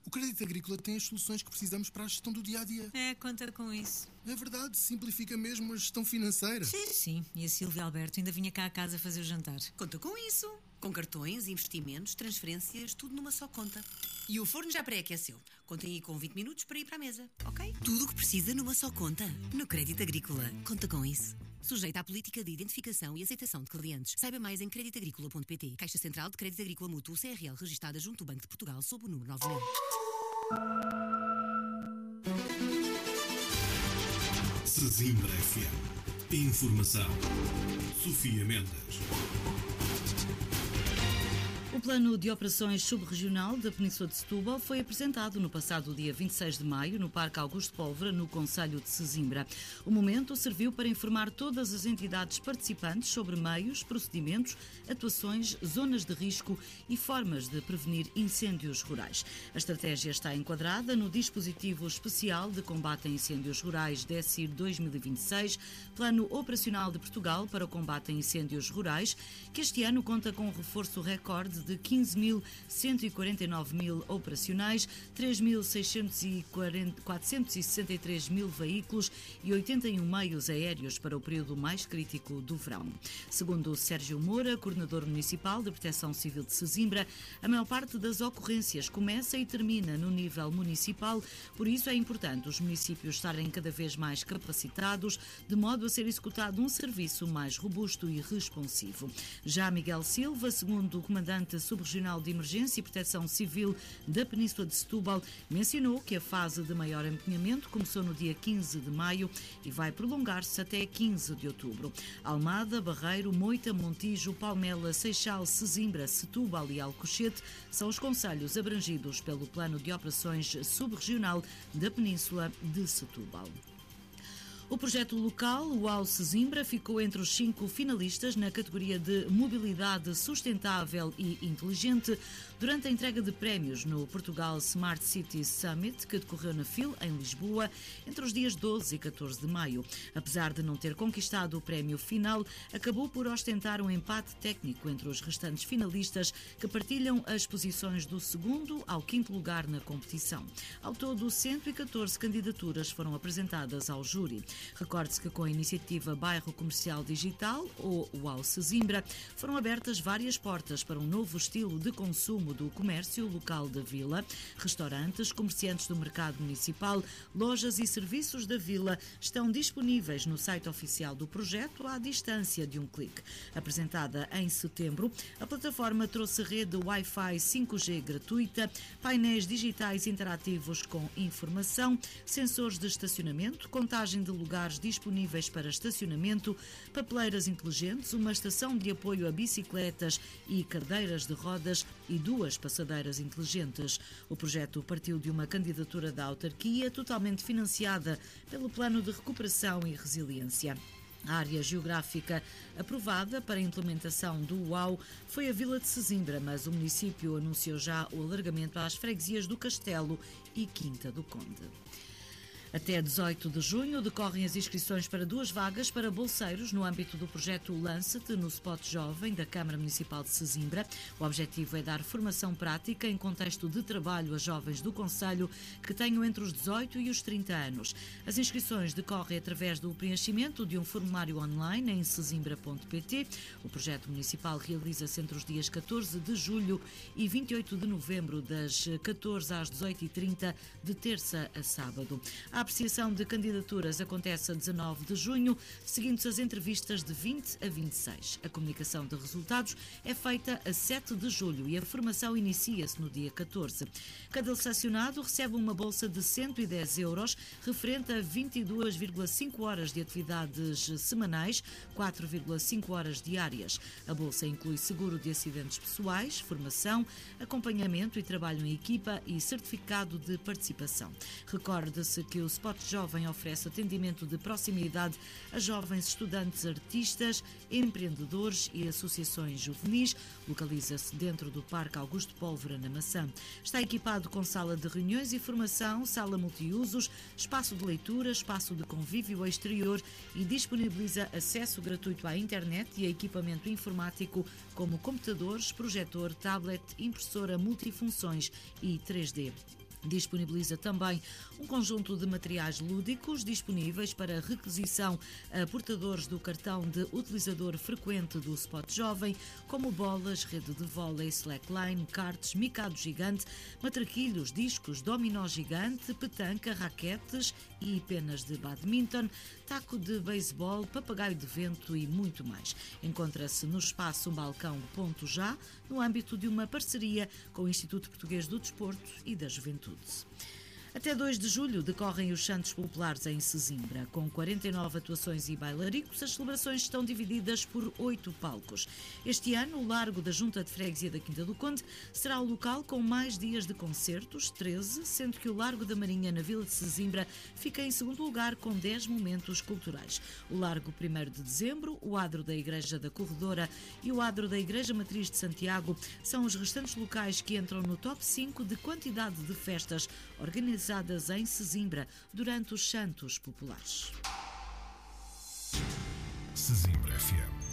O Crédito Agrícola tem as soluções que precisamos para a gestão do dia-a-dia. Conta com isso. É verdade, simplifica mesmo a gestão financeira. Sim. E a Silvia Alberto ainda vinha cá à casa fazer o jantar. Conta com isso. Com cartões, investimentos, transferências, tudo numa só conta. E o forno já pré-aqueceu. Contem aí com 20 minutos para ir para a mesa, ok? Tudo o que precisa numa só conta. No Crédito Agrícola. Conta com isso. Sujeita à política de identificação e aceitação de clientes. Saiba mais em creditagricola.pt. Caixa Central de Crédito Agrícola Mútuo CRL, registada junto ao Banco de Portugal sob o número 9000. Sesimbra FM. Informação. Sofia Mendes. O Plano de Operações Subregional da Península de Setúbal foi apresentado no passado dia 26 de maio no Parque Augusto Pólvora, no concelho de Sesimbra. O momento serviu para informar todas as entidades participantes sobre meios, procedimentos, atuações, zonas de risco e formas de prevenir incêndios rurais. A estratégia está enquadrada no Dispositivo Especial de Combate a Incêndios Rurais DECIR 2026, Plano Operacional de Portugal para o Combate a Incêndios Rurais, que este ano conta com um reforço recorde de 15.149 operacionais, 3.463 veículos e 81 meios aéreos para o período mais crítico do verão. Segundo Sérgio Moura, coordenador municipal de Proteção Civil de Sesimbra, a maior parte das ocorrências começa e termina no nível municipal, por isso é importante os municípios estarem cada vez mais capacitados, de modo a ser executado um serviço mais robusto e responsivo. Já Miguel Silva, segundo o comandante subregional de Emergência e Proteção Civil da Península de Setúbal, mencionou que a fase de maior empenhamento começou no dia 15 de maio e vai prolongar-se até 15 de outubro. Almada, Barreiro, Moita, Montijo, Palmela, Seixal, Sesimbra, Setúbal e Alcochete são os concelhos abrangidos pelo Plano de Operações Subregional da Península de Setúbal. O projeto local, o UAU Sesimbra, ficou entre os 5 finalistas na categoria de Mobilidade Sustentável e Inteligente durante a entrega de prémios no Portugal Smart Cities Summit, que decorreu na FIL, em Lisboa, entre os dias 12 e 14 de maio. Apesar de não ter conquistado o prémio final, acabou por ostentar um empate técnico entre os restantes finalistas, que partilham as posições do 2º ao 5º lugar na competição. Ao todo, 114 candidaturas foram apresentadas ao júri. Recorde-se que com a iniciativa Bairro Comercial Digital, ou UAU Sesimbra, foram abertas várias portas para um novo estilo de consumo do comércio local da vila. Restaurantes, comerciantes do mercado municipal, lojas e serviços da vila estão disponíveis no site oficial do projeto à distância de um clique. Apresentada em setembro, a plataforma trouxe rede Wi-Fi 5G gratuita, painéis digitais interativos com informação, sensores de estacionamento, contagem de lugares disponíveis para estacionamento, papeleiras inteligentes, uma estação de apoio a bicicletas e cadeiras de rodas e 2 passadeiras inteligentes. O projeto partiu de uma candidatura da autarquia totalmente financiada pelo Plano de Recuperação e Resiliência. A área geográfica aprovada para a implementação do UAU foi a Vila de Sesimbra, mas o município anunciou já o alargamento às freguesias do Castelo e Quinta do Conde. Até 18 de junho decorrem as inscrições para 2 vagas para bolseiros no âmbito do projeto Lance-te no Spot Jovem da Câmara Municipal de Sesimbra. O objetivo é dar formação prática em contexto de trabalho a jovens do concelho que tenham entre os 18 e os 30 anos. As inscrições decorrem através do preenchimento de um formulário online em sesimbra.pt. O projeto municipal realiza-se entre os dias 14 de julho e 28 de novembro, das 14 às 18h30, de terça a sábado. A apreciação de candidaturas acontece a 19 de junho, seguindo-se as entrevistas de 20 a 26. A comunicação de resultados é feita a 7 de julho e a formação inicia-se no dia 14. Cada selecionado recebe uma bolsa de 110 euros, referente a 22,5 horas de atividades semanais, 4,5 horas diárias. A bolsa inclui seguro de acidentes pessoais, formação, acompanhamento e trabalho em equipa e certificado de participação. Recorde-se que o Spot Jovem oferece atendimento de proximidade a jovens estudantes, artistas, empreendedores e associações juvenis. Localiza-se dentro do Parque Augusto Pólvora, na Maçã. Está equipado com sala de reuniões e formação, sala multiusos, espaço de leitura, espaço de convívio exterior e disponibiliza acesso gratuito à internet e a equipamento informático como computadores, projetor, tablet, impressora multifunções e 3D. Disponibiliza também um conjunto de materiais lúdicos disponíveis para requisição a portadores do cartão de utilizador frequente do Spot Jovem, como bolas, rede de vôlei, slackline, karts, micado gigante, matraquilhos, discos, dominó gigante, petanca, raquetes e penas de badminton, taco de beisebol, papagaio de vento e muito mais. Encontra-se no espaço Balcão Ponto Já, no âmbito de uma parceria com o Instituto Português do Desporto e da Juventude. Até 2 de julho decorrem os Santos Populares em Sesimbra. Com 49 atuações e bailaricos, as celebrações estão divididas por 8 palcos. Este ano, o Largo da Junta de Freguesia da Quinta do Conde será o local com mais dias de concertos, 13, sendo que o Largo da Marinha, na Vila de Sesimbra, fica em segundo lugar com 10 momentos culturais. O Largo 1º de Dezembro, o Adro da Igreja da Corredora e o Adro da Igreja Matriz de Santiago são os restantes locais que entram no top 5 de quantidade de festas organizadas em Sesimbra durante os Santos Populares. Sesimbra FM.